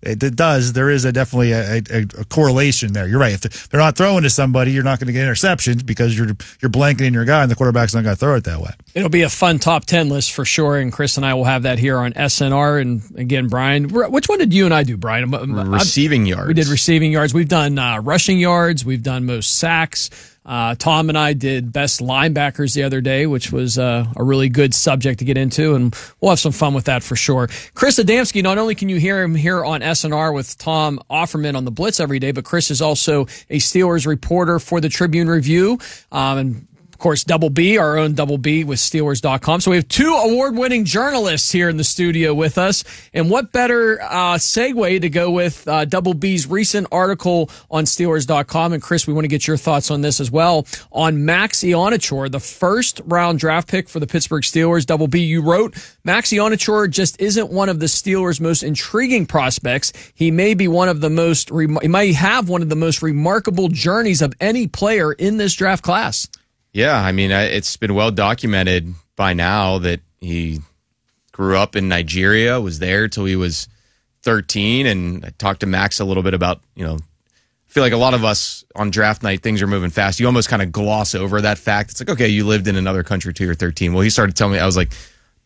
there is definitely a correlation there. You're right. If they're not throwing to somebody, you're not going to get interceptions because you're blanketing your guy and the quarterback's not going to throw it that way. It'll be a fun top 10 list for sure, and Chris and I will have that here on SNR. And again, Brian, which one did you and I do, Brian? Receiving yards. We did receiving yards. We've done rushing yards. We've done most sacks. Tom and I did best linebackers the other day, which was a really good subject to get into, and we'll have some fun with that for sure. Chris Adamski, not only can you hear him here on SNR with Tom Offerman on the Blitz every day, but Chris is also a Steelers reporter for the Tribune Review, and of course, Double B, our own Double B with Steelers.com. So we have two award-winning journalists here in the studio with us. And what better segue to go with Double B's recent article on Steelers.com. And Chris, we want to get your thoughts on this as well. On Max Ionachor, the first-round draft pick for the Pittsburgh Steelers. Double B, you wrote, Max Ionachor just isn't one of the Steelers' most intriguing prospects. He may be one of the most, he might have one of the most remarkable journeys of any player in this draft class. Yeah, I mean, it's been well documented by now that he grew up in Nigeria, was there till he was 13, and I talked to Max a little bit about, I feel like a lot of us on draft night, things are moving fast. You almost kind of gloss over that fact. It's like, okay, you lived in another country till you're 13. Well, he started telling me, I was like,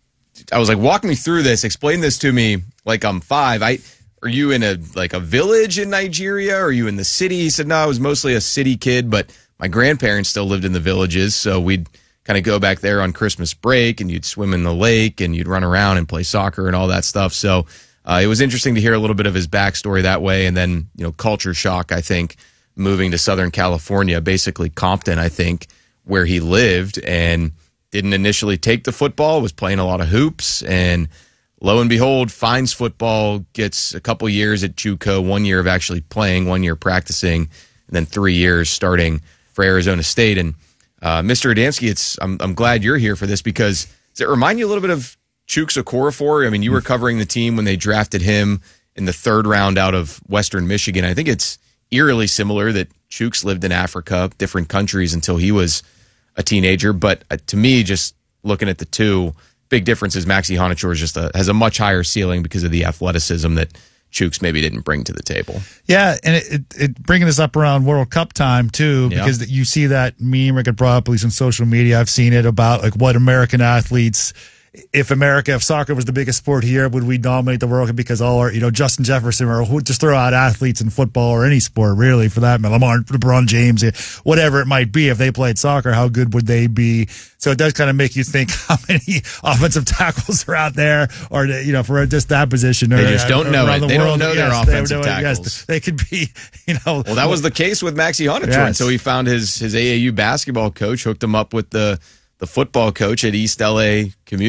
walk me through this, explain this to me like I'm 5. Are you in a village in Nigeria? Or are you in the city? He said, no, I was mostly a city kid, but my grandparents still lived in the villages, so we'd kind of go back there on Christmas break, and you'd swim in the lake, and you'd run around and play soccer and all that stuff. So it was interesting to hear a little bit of his backstory that way, and then culture shock, I think, moving to Southern California, basically Compton, I think, where he lived, and didn't initially take the football, was playing a lot of hoops, and lo and behold, finds football, gets a couple years at JUCO, 1 year of actually playing, 1 year practicing, and then 3 years starting for Arizona State. And Mr. Adamski, I'm glad you're here for this, because does it remind you a little bit of Chuks Okorafor? I mean, you were covering the team when they drafted him in the 3rd round out of Western Michigan. I think it's eerily similar that Chuks lived in Africa, different countries, until he was a teenager. But to me, just looking at the two, big difference is Max Ionachor just has a much higher ceiling because of the athleticism that Chuks maybe didn't bring to the table. Yeah, and it bringing us up around World Cup time, too, because you see that meme I could brought up, at least on social media. I've seen it about what American athletes, if soccer was the biggest sport here, would we dominate the World Cup? Because all our, Justin Jefferson, or just throw out athletes in football or any sport, really, for that matter. LeBron James, whatever it might be, if they played soccer, how good would they be? So it does kind of make you think how many offensive tackles are out there, or, for just that position. They just don't know it. They don't know their offensive tackles. Yes, they could be, Well, that was the case with Max Ionachor. Yes. And so he found his AAU basketball coach, hooked him up with the football coach at East LA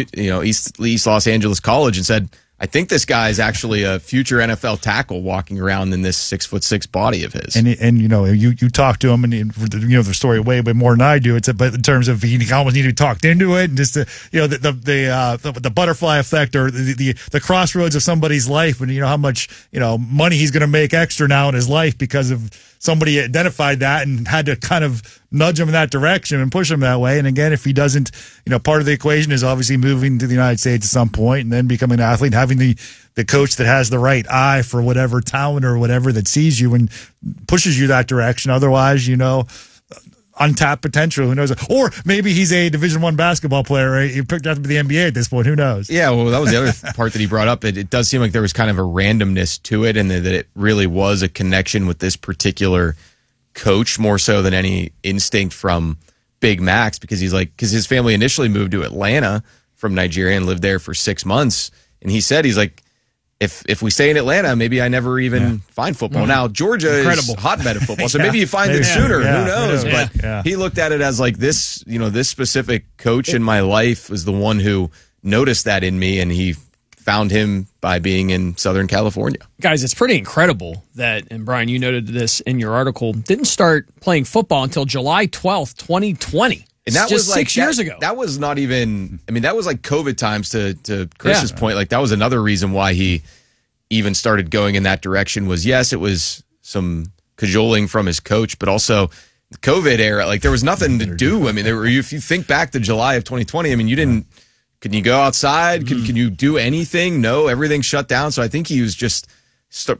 East Los Angeles College, and said, I think this guy is actually a future NFL tackle walking around in this 6'6" body of his. And you talk to him, and the story way more than I do. But in terms of he almost need to be talked into it, and just the butterfly effect, or the crossroads of somebody's life, and how much money he's going to make extra now in his life because of somebody identified that and had to kind of nudge him in that direction and push him that way. And again, if he doesn't, part of the equation is obviously moving to the United States at some point and then becoming an athlete, having the coach that has the right eye for whatever talent or whatever that sees you and pushes you that direction. Otherwise, untapped potential. Who knows? Or maybe he's a Division I basketball player. Right? He picked out to be the NBA at this point. Who knows? Yeah, well, that was the other part that he brought up. It does seem like there was kind of a randomness to it, and that it really was a connection with this particular coach more so than any instinct from Big Max, because his family initially moved to Atlanta from Nigeria and lived there for 6 months. And he's like, if we stay in Atlanta, maybe I never even find football. Now, Georgia is a hotbed of football, so maybe you find it sooner. Who knows? But he looked at it as this, this specific coach in my life was the one who noticed that in me, and he found him by being in Southern California. Guys, it's pretty incredible that, and Brian, you noted this in your article, didn't start playing football until July 12th, 2020. And that was was 6 years ago. That was not even, that was like COVID times to Chris's point. That was another reason why he even started going in that direction was, yes, it was some cajoling from his coach, but also the COVID era, there was nothing to do. If you think back to July of 2020, you didn't, can you go outside? Can you do anything? No, everything shut down. So I think he was just